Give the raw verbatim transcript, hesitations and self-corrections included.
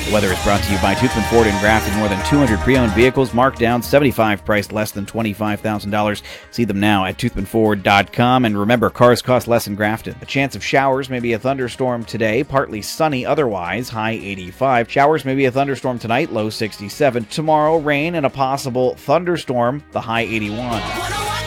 The weather is brought to you by Toothman Ford in Grafton. More than two hundred pre-owned vehicles marked down, seventy-five priced less than twenty-five thousand dollars. See them now at toothman ford dot com. And remember, cars cost less in Grafton. The chance of showers, maybe a thunderstorm today. Partly sunny otherwise, high eighty-five. Showers, maybe a thunderstorm tonight, low sixty-seven. Tomorrow, rain and a possible thunderstorm, the high eighty-one.